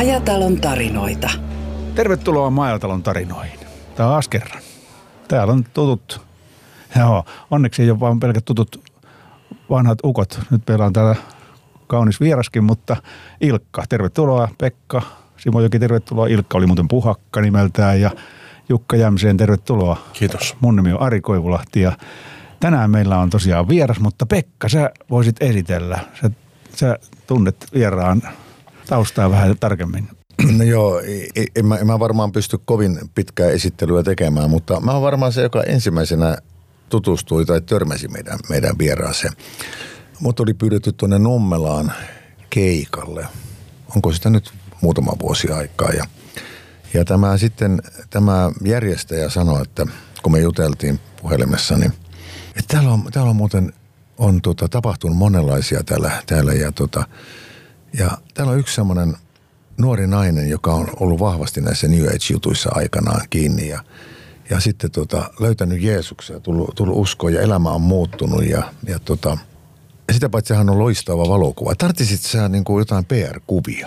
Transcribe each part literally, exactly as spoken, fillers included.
Majatalon tarinoita. Tervetuloa Majatalon tarinoihin. Taas kerran. Täällä on tutut, joo, onneksi ei ole vain pelkät tutut vanhat ukot. Nyt meillä on täällä kaunis vieraskin, mutta Ilkka, tervetuloa. Pekka, Simojoki, tervetuloa. Ilkka oli muuten Puhakka nimeltään ja Jukka Jämseen, tervetuloa. Kiitos. Mun nimi on Ari Koivulahti ja tänään meillä on tosiaan vieras, mutta Pekka, sä voisit esitellä. Sä, sä tunnet vieraan taustaa vähän tarkemmin. No joo, en mä, en mä varmaan pysty kovin pitkää esittelyä tekemään, mutta mä oon varmaan se, joka ensimmäisenä tutustui tai törmäsi meidän, meidän vieraaseen. Mut oli pyydetty tuonne Nummelaan keikalle. Onko sitä nyt muutama vuosi aikaa? Ja, ja tämä sitten, tämä järjestäjä sanoi, että kun me juteltiin puhelimessa, niin että täällä on, täällä on muuten on, tota, tapahtunut monenlaisia täällä, täällä ja, tota, ja täällä on yksi semmoinen nuori nainen, joka on ollut vahvasti näissä New Age-jutuissa aikanaan kiinni ja, ja sitten tota, löytänyt Jeesuksen ja tullut, tullut uskoon ja elämä on muuttunut ja, ja, tota, ja sitä paitsi hän on loistava valokuva. Tarttisit sä niin kuin jotain P R-kuvia?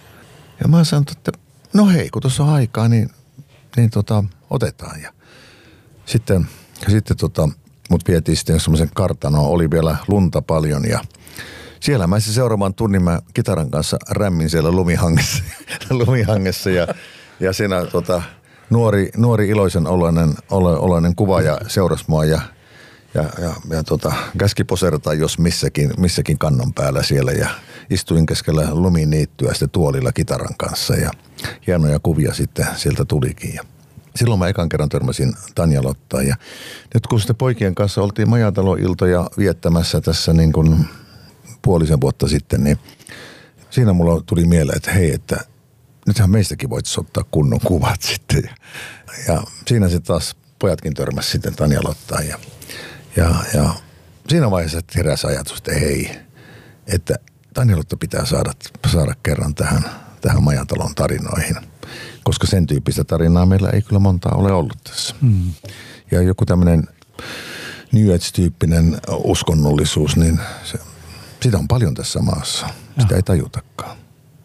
Ja mä sanoin, että no hei, kun tuossa on aikaa, niin, niin tota, otetaan. Ja sitten, ja sitten tota, mut vietiin sitten semmoisen kartanoon, oli vielä lunta paljon ja siellä mä se seuraavan tunnin mä kitaran kanssa rämmin siellä lumihangessa, lumihangessa ja, ja siinä tota, nuori, nuori iloisen oloinen, oloinen kuvaaja seurasi mua ja, ja, ja, ja tota, käski posertaa jos missäkin, missäkin kannon päällä siellä ja istuin keskellä luminiittyä sitten tuolilla kitaran kanssa ja hienoja kuvia sitten sieltä tulikin ja silloin mä ekan kerran törmäsin Tanja Lottaan ja nyt kun sitten poikien kanssa oltiin Majatalo-iltoja viettämässä tässä niin kuin puolisen vuotta sitten, niin siinä mulla tuli mieleen, että hei, että nythän meistäkin voitaisiin ottaa kunnon kuvat sitten. Ja, ja siinä sitten taas pojatkin törmäsi sitten Tanja Lottaan ja, ja, ja siinä vaiheessa heräsi ajatus, että hei, että Tanja Lotta pitää saada, saada kerran tähän, tähän Majatalon tarinoihin, koska sen tyyppistä tarinaa meillä ei kyllä montaa ole ollut tässä. Hmm. Ja joku tämmöinen New Age-tyyppinen uskonnollisuus, niin se sitä on paljon tässä maassa. Sitä ja ei tajutakaan.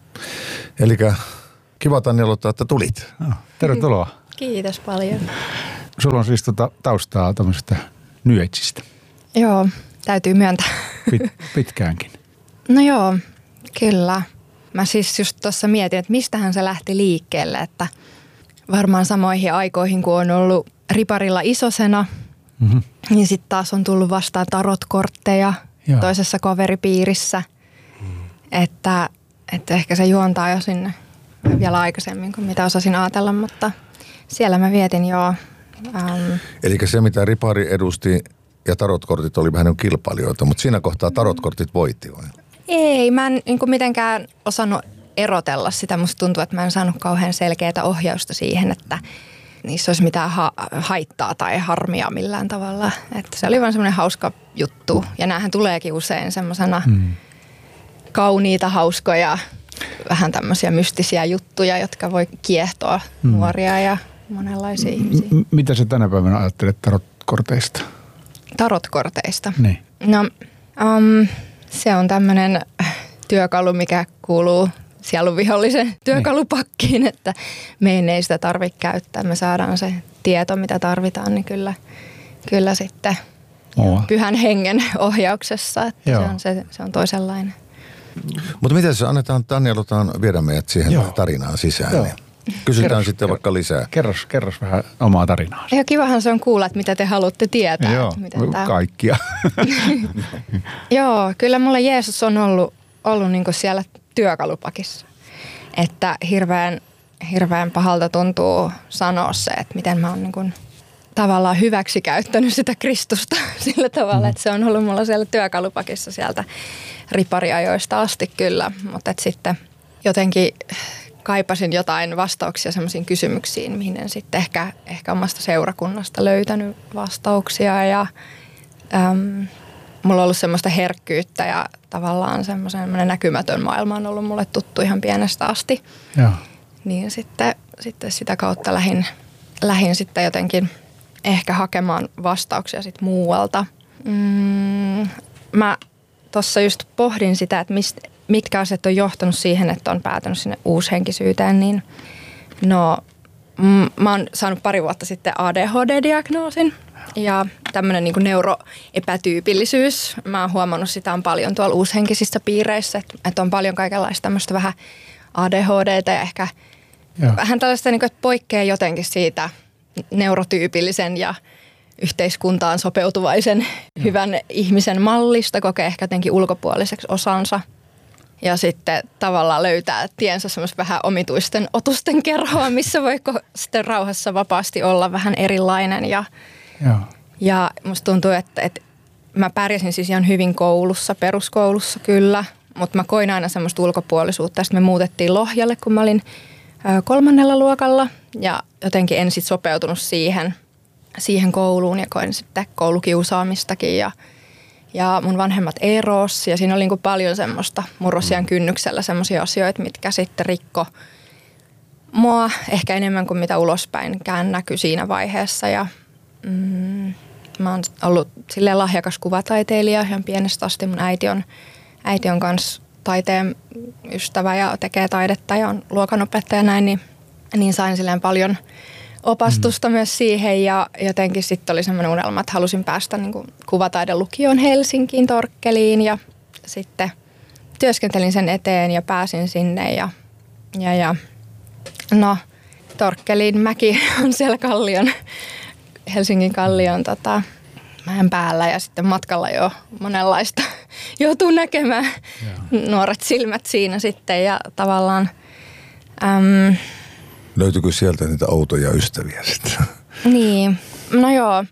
Elikkä kiva Tanja Lotta, että tulit. No, tervetuloa. Kiitos paljon. Sulla on siis tota taustaa tämmöisestä New Ageista. Joo, täytyy myöntää. Pit, pitkäänkin. No joo, kyllä. Mä siis just tuossa mietin, että mistähän se lähti liikkeelle, että varmaan samoihin aikoihin, kun on ollut riparilla isosena, mm-hmm. niin sitten taas on tullut vastaan tarotkortteja. Joo. Toisessa kaveripiirissä, mm. että, että ehkä se juontaa jo sinne vielä aikaisemmin kuin mitä osasin ajatella, mutta siellä mä vietin jo. Ähm, Eli se mitä ripari edusti ja tarotkortit oli vähän kilpailijoita, mutta siinä kohtaa tarotkortit voitti vai? Ei, mä en niin kuin mitenkään osannut erotella sitä. Musta tuntuu, että mä en saanut kauhean selkeää ohjausta siihen, että niissä olisi mitään ha- haittaa tai harmia millään tavalla. Että se oli vaan semmoinen hauska juttu. Ja näähän tuleekin usein semmoisena mm. kauniita, hauskoja, vähän tämmöisiä mystisiä juttuja, jotka voi kiehtoa mm. nuoria ja monenlaisia m- ihmisiä. M- mitä sä tänä päivänä ajattelet tarotkorteista? Tarotkorteista? Niin. No, um, se on tämmöinen työkalu, mikä kuuluu sielun vihollisen työkalupakkiin, että meidän ei sitä tarvitse käyttää. Me saadaan se tieto, mitä tarvitaan, niin kyllä, kyllä sitten Oa. pyhän hengen ohjauksessa, että se on, se, se on toisenlainen. Mutta miten se annetaan Tanja Lotaan viedä meidät siihen Joo. tarinaan sisään? Niin kysytään kerros, sitten kerros, vaikka lisää. Kerros, kerros vähän omaa tarinaa. Ja kivahan se on kuulla, että mitä te haluatte tietää. Joo, tämä... kaikkia. Joo, kyllä mulla Jeesus on ollut, ollut niinku siellä työkalupakissa. Että hirveän, hirveän pahalta tuntuu sanoa se, että miten mä oon niin kuin tavallaan hyväksi käyttänyt sitä Kristusta sillä tavalla, että se on ollut mulla siellä työkalupakissa sieltä ripariajoista asti kyllä. Mutta sitten jotenkin kaipasin jotain vastauksia semmoisiin kysymyksiin, mihin en sitten ehkä, ehkä omasta seurakunnasta löytänyt vastauksia ja äm, mulla on ollut semmoista herkkyyttä ja tavallaan semmoinen näkymätön maailma on ollut mulle tuttu ihan pienestä asti. Joo. Niin sitten, sitten sitä kautta lähdin, lähdin sitten jotenkin ehkä hakemaan vastauksia sitten muualta. Mm, mä tuossa just pohdin sitä, että mist, mitkä asiat on johtanut siihen, että on päätynyt sinne uushenkisyyteen, niin no mm, mä oon saanut pari vuotta sitten A D H D-diagnoosin ja tämmöinen niin kuin neuroepätyypillisyys. Mä oon huomannut sitä on paljon tuolla uushenkisissä piireissä, että, että on paljon kaikenlaista tämmöistä vähän A D H D:tä ja ehkä Joo. vähän tällaista, niin kuin, että poikkeaa jotenkin siitä neurotyypillisen ja yhteiskuntaan sopeutuvaisen Joo. hyvän ihmisen mallista, kokee ehkä jotenkin ulkopuoliseksi osansa. Ja sitten tavallaan löytää tiensä semmoista vähän omituisten otusten kerhoa, missä voi sitten rauhassa vapaasti olla vähän erilainen. Ja, Joo. ja musta tuntuu, että, että mä pärjäsin siis ihan hyvin koulussa, peruskoulussa kyllä, mutta mä koin aina semmoista ulkopuolisuutta. Sitten me muutettiin Lohjalle, kun mä olin kolmannella luokalla ja jotenkin en sitten sopeutunut siihen, siihen kouluun ja koin sitten koulukiusaamistakin ja Ja mun vanhemmat erosi ja siinä oli niin paljon semmoista murrosian kynnyksellä semmoisia asioita, mitkä sitten rikko mua ehkä enemmän kuin mitä ulospäinkään näkyi siinä vaiheessa. Ja mm, mä oon ollut silleen lahjakas kuvataiteilija ihan pienestä asti. Mun äiti on, äiti on kanssa taiteen ystävä ja tekee taidetta ja on luokanopettaja ja näin, niin, niin sain silleen paljon opastusta mm. myös siihen ja jotenkin sitten oli semmoinen unelma, että halusin päästä niin kuin kuvataidelukioon Helsinkiin, Torkkeliin ja sitten työskentelin sen eteen ja pääsin sinne ja, ja, ja no Torkkelin mäki on siellä Kallion, Helsingin Kallion tota, mäen päällä ja sitten matkalla jo monenlaista joutuu näkemään Joo. nuoret silmät siinä sitten ja tavallaan äm, löytyykö sieltä niitä outoja ystäviä sitten? Niin, no joo.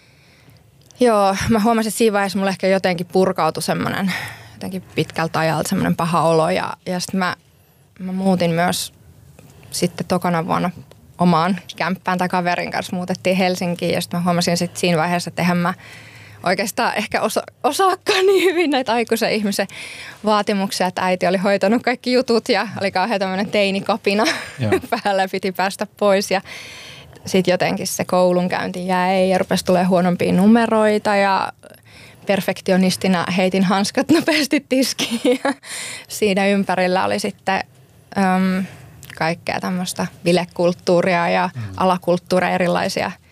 Joo, mä huomasin, että siinä vaiheessa mulle ehkä jotenkin purkautui semmoinen jotenkin pitkältä ajalta semmoinen paha olo. Ja, ja sitten mä, mä muutin myös sitten tokana vuonna omaan kämppään tai kaverin kanssa muutettiin Helsinkiin. Ja sitten mä huomasin sitten siinä vaiheessa, että eihän mä oikeastaan ehkä osa, osaakaan niin hyvin näitä aikuisen ihmisen vaatimuksia, että äiti oli hoitanut kaikki jutut ja oli kauhean tämmöinen teinikapina päällä ja piti päästä pois. Ja sitten jotenkin se koulunkäynti jäi ja rupesi tulemaan huonompia numeroita ja perfektionistina heitin hanskat nopeasti tiskiin. Ja siinä ympärillä oli sitten äm, kaikkea tämmöistä bilekulttuuria ja mm. alakulttuuria erilaisia